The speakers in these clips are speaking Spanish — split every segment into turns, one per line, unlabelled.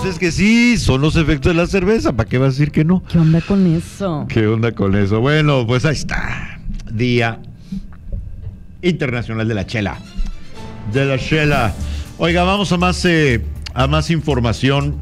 Pues es que sí, son los efectos de la cerveza, ¿para qué vas a decir que no?
¿Qué onda con eso?
¿Qué onda con eso? Bueno, pues ahí está. Día Internacional de la Chela. De la Chela. Oiga, vamos a más información.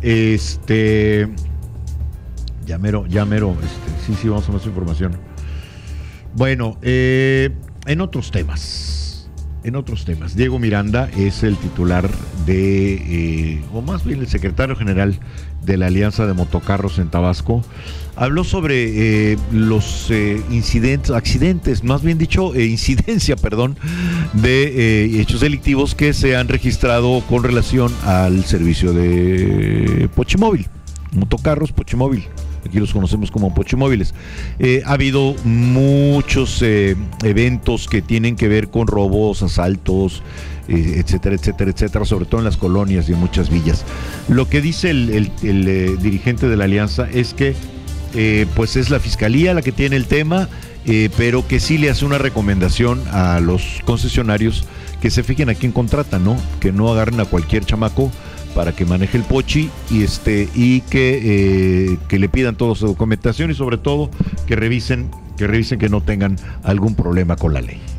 Ya mero, sí, vamos a más información. Bueno, en otros temas, Diego Miranda es el titular o más bien el secretario general de la Alianza de Motocarros en Tabasco. Habló sobre los accidentes, más bien dicho, incidencia, de hechos delictivos que se han registrado con relación al servicio de Pochimóvil, Motocarros Pochimóvil. Aquí los conocemos como Pochimóviles. Ha habido muchos eventos que tienen que ver con robos, asaltos, etcétera, sobre todo en las colonias y en muchas villas. Lo que dice el dirigente de la alianza es que pues es la fiscalía la que tiene el tema, pero que sí le hace una recomendación a los concesionarios que se fijen a quién contratan, ¿no? Que no agarren a cualquier chamaco para que maneje el pochi y que le pidan toda su documentación y sobre todo que revisen que no tengan algún problema con la ley.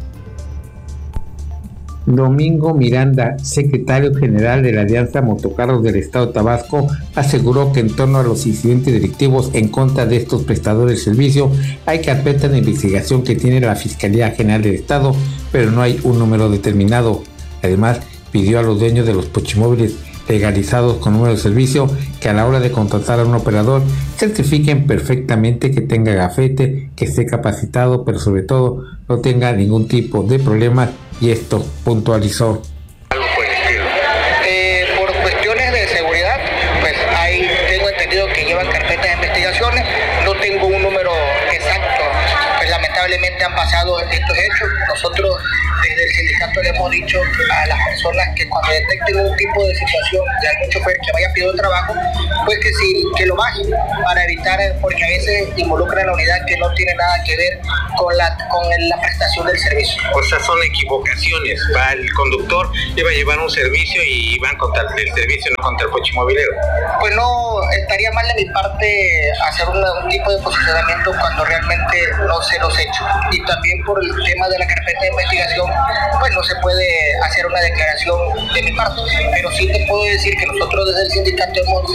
Domingo Miranda, secretario general de la Alianza Motocarros del Estado de Tabasco, aseguró que en torno a los incidentes delictivos en contra de estos prestadores de servicio hay carpeta de investigación que tiene la Fiscalía General del Estado, pero no hay un número determinado. Además, pidió a los dueños de los pochimóviles legalizados con número de servicio que a la hora de contratar a un operador certifiquen perfectamente que tenga gafete, que esté capacitado, pero sobre todo no tenga ningún tipo de problemas, y esto puntualizó.
Por cuestiones de seguridad, pues ahí tengo entendido que llevan carpetas de investigaciones, no tengo un número exacto, pues lamentablemente han pasado estos hechos. Nosotros desde el sindicato le hemos dicho a las personas que cuando detecten un tipo de situación de algún chofer que vaya pidiendo trabajo, pues que lo bajen para evitar, porque a veces involucran a la unidad que no tiene nada que ver con la prestación del servicio.
O sea, son equivocaciones. Va el conductor, iba a llevar un servicio y van contra el servicio, no contra el pochimovilero.
Pues no, estaría mal de mi parte hacer un tipo de posicionamiento cuando realmente no se los he hecho. Y también por el tema de la carpeta de investigación, pues no se puede hacer una declaración de mi parte, pero sí te puedo decir que nosotros desde el sindicato hemos